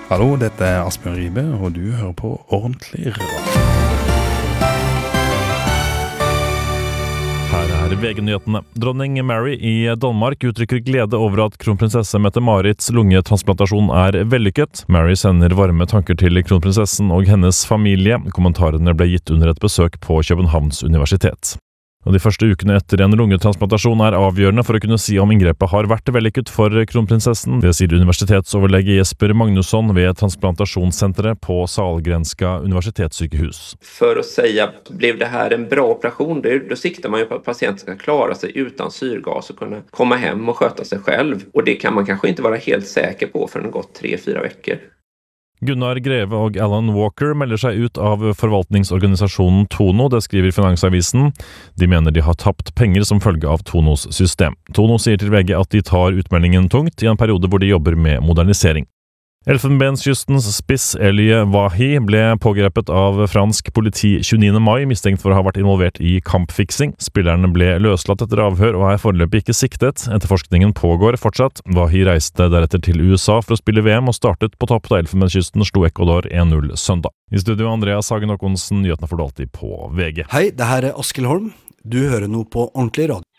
Hallo, dette Asbjørn Ribe, og du hører på Ordentlig Rart. Her VG-nyhetene. Dronning Mary i Danmark uttrykker glede over at kronprinsesse Mette-Marits lungetransplantasjon vellykket. Mary sender varme tanker til kronprinsessen og hennes familie. Kommentarene ble gitt under et besøk på Københavns universitet. Og de første ukene etter en lungetransplantasjon avgjørende for å kunne si om inngrepet har vært vellykket for kronprinsessen. Det sier universitetsoverlege Jesper Magnusson ved transplantationssenteret på Sahlgrenska universitetssykehus. För att säga, blev det här en bra operation? Då siktar man ju på att patienten ska klara sig utan syrgas och kunna komma hem och sköta sig själv. Och det kan man kanske inte vara helt säker på för den gått 3-4 veckor. Gunnar Greve og Alan Walker melder seg ut av forvaltningsorganisasjonen Tono, det skriver Finansavisen. De mener de har tapt penger som følge av Tonos system. Tono sier til VG at de tar utmeldingen tungt i en periode hvor de jobber med modernisering. Elfenbenskystens spiss Elie Wahi ble pågrepet av fransk politi 29. mai, mistenkt for å ha vært involvert i kampfiksing. Spilleren ble løslatt etter avhør og foreløpig ikke siktet. Etterforskningen pågår fortsatt. Wahi reiste deretter til USA for å spille VM og startet på topp da Elfenbenskysten slo Ecuador 1-0 søndag. I studio Andreas Hagen Håkonsen, nyhetene får du alltid på VG. Hei, det her Askild Holm. Du hører nå på Ordentlig Radio.